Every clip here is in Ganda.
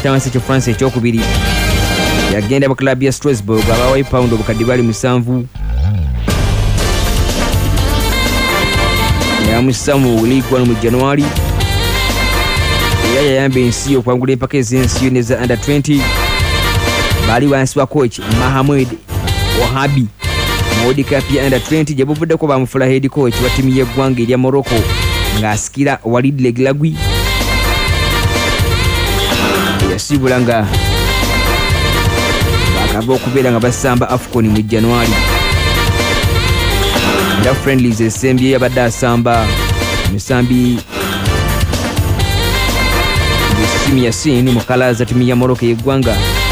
Chance kya France ekyokubiri yagenda mu club ya Strasbourg abawa pound obukadde bali 7 ya musamu League 1 mu January yayambe ensi okwangula empaka ez'ensi neza under 20 bali wansi wa coach Mahamed Wahabi World Cup ya under 20 jabuvuddeko bamufula head coach wa timu y'eggwanga erya Morocco ng'asikira Walid Regragui yasibula nga bakava okubeera nga basamba AFCON mu January nga friendlies esembye yabadde asamba musambi Simi Yasin mu kalaza timu ya Morocco y'eggwanga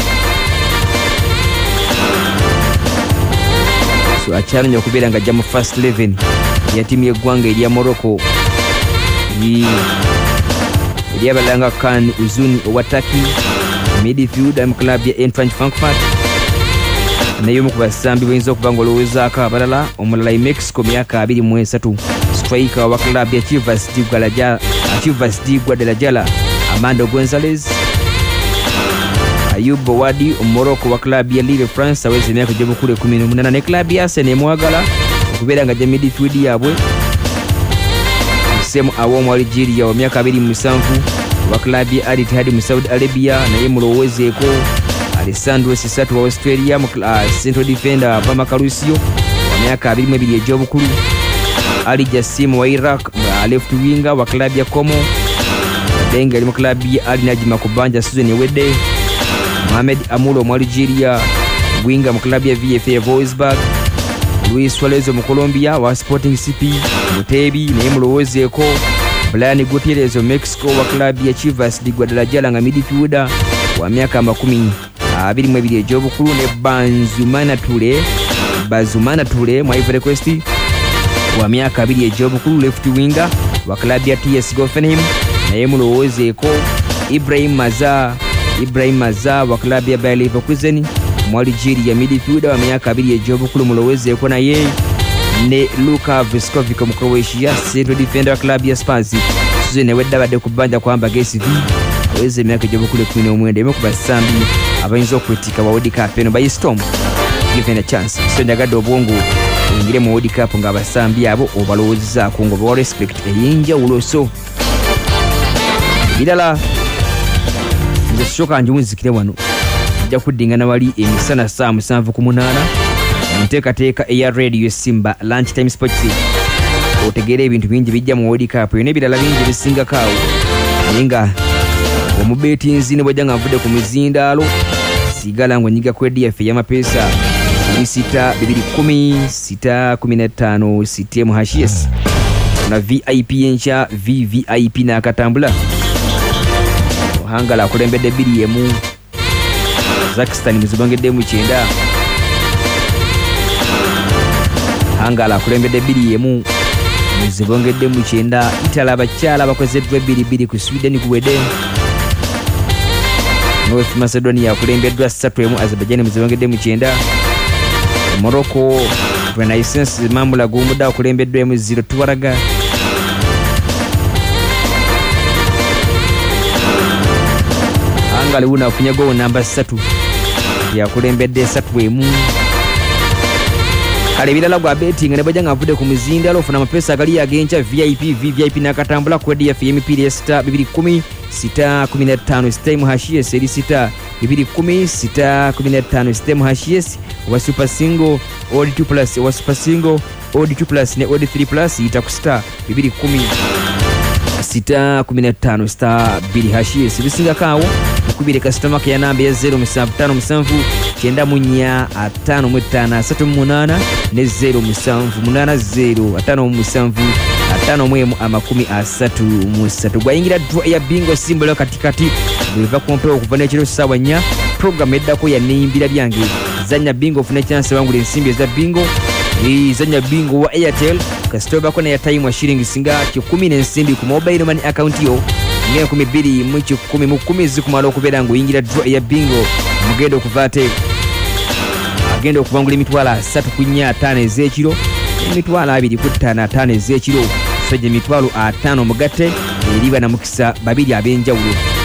so akyalanya okubeera nga ajja mu first 11 ya timu y'eggwanga erya Morocco eri abalanga Khan Uzuni owa Turkey midfielder mu club ya Eintracht Frankfurt naye mu kubasambi bwinza okuba nga olowoozaako abalala omulala i Mexico myaka 23 striker wa club ya Chivas de Guadalajara Armando Gonzalez Ayub Wadi Morocco wa club ya Lille France aweze emyaka gy'obukulu 18 ne club ya Arsenal emwagala okubeera nga gya midfield yaabwe Semu awomu Algeria wa myaka 27 wa club ya Al Ittihad mu Saudi Arabia naye mulowoozeeko Alessandro Sisatu wa Australia mu central defender Pamakalusio wa myaka 22 egy'obukulu Ali Jassim wa Iraq left winger wa club ya Como Denga mu club ya Al Najma kubanja season ewedde Mohamed Amulo mu Algeria winger mu club ya VFA Wolfsburg Luis Suarez mu Colombia wa Sporting CP Mutebi naye mulowoozeeko Brian Gutierrez mu Mexico wa club ya Chivas de Guadalajara nga midfielder wa myaka 22 egy'obukulu ne Bazumana Toure mu Ivory Coast wa myaka 2 egy'obukulu left winger wa club ya TS Hoffenheim naye mulowoozeeko Ibrahim Maza wa club ya Bayer Leverkusen mu Algeria midfielder wa myaka 2 egy'obukulu mulowoozeeko naye ne Luka Veskovic mu Croatia central defender wa club ya Spurs season ewedde abadde ku bbanja kwamba GSV aweze emyaka egy'obukulu 19 emu ku basambi abayinza okwetika wa World Cup eno by Storm given a chance so njagadde obwongo oyingire mu World Cup nga abasambi abo obalowoozezaako nga obawa respect ey'enjawulo so birala nze kisooka njiwunzikire wano ajja kuddingana wali emisana saa 7:08 enteekateeka eya radio Simba lunch time sports otegeera ebintu bingi bijja mu World Cup yona ebirala bingi bisingako awo naye nga omubeetinzi ne bwajja nga nvudde ku mizindaalo sigala ng'onyiga kwedi yaffe ey'amapeesa 6-2-10-6-15 CTM hashes na VIP enkya VVIP n'akatambula ohangala akulembedde 2-1 Zakistan muzibongedde mu 9 Hangala akulembedde 2-1 muzibongedde mu 9 Itala abakyala bakozeddwa 2-2 ku Sweden kuwedde North Macedonia akulembeddwa 3-1 Azerbaijan muzibongedde mu 9 Morocco Renaissance Mamula Gumuda akulembeddwa 0 Tuaraga Hangala una afunye goal namba 3 yakulembedde 3-1 kale birala gwa betting ne bajja nga avudde ku mizindalo ofuna amapesa agali agenca VVIP n'akatambula kwedi ya FMP star 210 6-15 system hashes eri star 210 6-15 system hashes wa super single odd 2 plus wa super single odd 2 plus ne odd 3 plus ita ku star 210 6-15 star 2 hashes bisinga kawo kubire customer ke ya namba ya 0757 945 ne 0780 gwayingira draw ya bingo simbolo katikati bweva kompera okuva n'ekiro ssaawa 4 program eddako ya niyimbira byange zanya bingo ofune chance wangula ensimbi eza bingo zanya bingo wa Airtel kasitobako na ya time wa shilingi singa 10 n'ensimbi ku mobile money account yo ngene 12 mu 10 zikumala okubeera ng'oyingira draw ya bingo mugendo okuvate agenda okubangula emitwalo 3 ku 5 ez'ekiro emitwalo 2 ku 5 ez'ekiro so gye emitwalo 5 mugatte eriba na mukisa babiri ab'enjawulo